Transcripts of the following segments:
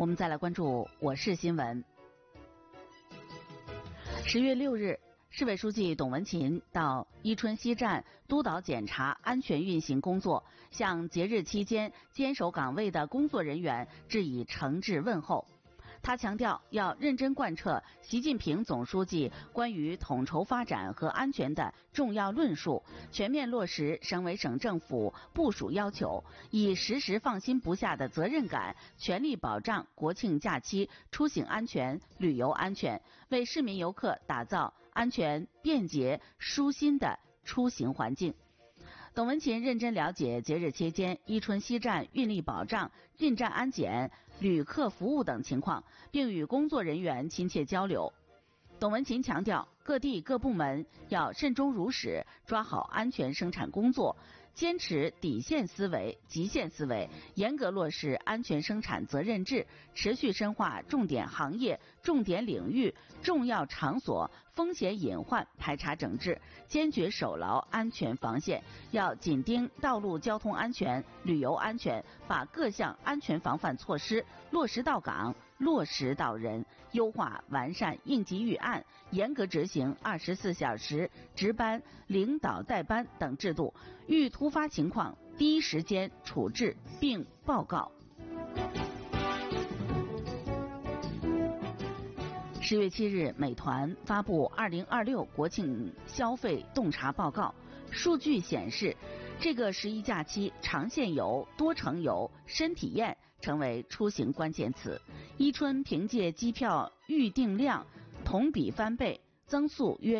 们再来关注我市新闻。10月6日，市委书记董文琴到伊春西站督导检查安全运行工作，向节日期间坚守岗位的工作人员致以诚挚问候。他强调，要认真贯彻习近平总书记关于统筹发展和安全的重要论述，全面落实省委省政府部署要求，以时时放心不下的责任感，全力保障国庆假期出行安全、旅游安全，为市民游客打造安全、便捷、舒心的出行环境。董文琴认真了解节日期间伊春西站运力保障、进站安检、旅客服务等情况，并与工作人员亲切交流。董文琴强调，各地各部门要慎终如始，抓好安全生产工作，坚持底线思维、极限思维，严格落实安全生产责任制，持续深化重点行业、重点领域、重要场所风险隐患排查整治，坚决守牢安全防线。要紧盯道路交通安全、旅游安全，把各项安全防范措施落实到岗、落实到人，优化完善应急预案，严格执行24小时值班、领导带班等制度，遇突发情况第一时间处置并报告。10月7日，美团发布2026国庆消费洞察报告，数据显示，这个11假期长线游、多城游、深体验成为出行关键词。伊春凭借机票预订量同比翻倍，增速约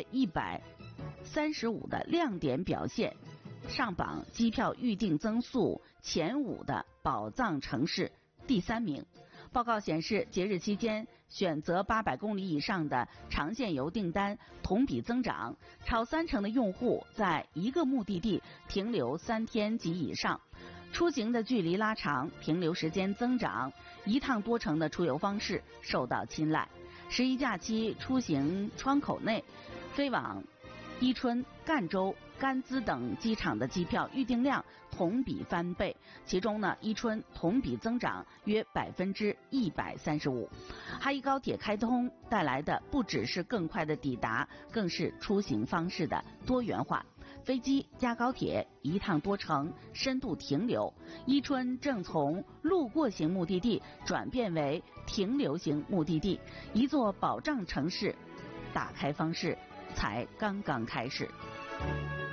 135%的亮点表现，上榜机票预订增速前5的宝藏城市第3名。报告显示，节日期间选择800公里以上的长线游订单同比增长，超30%的用户在一个目的地停留3天及以上，出行的距离拉长，停留时间增长，一趟多城的出游方式受到青睐。11假期出行窗口内，飞往伊春、赣州、甘孜等机场的机票预订量同比翻倍，其中呢，伊春同比增长约135%。哈伊高铁开通带来的不只是更快的抵达，更是出行方式的多元化。飞机加高铁，一趟多城，深度停留。伊春正从路过型目的地转变为停留型目的地，一座保障城市打开方式才刚刚开始。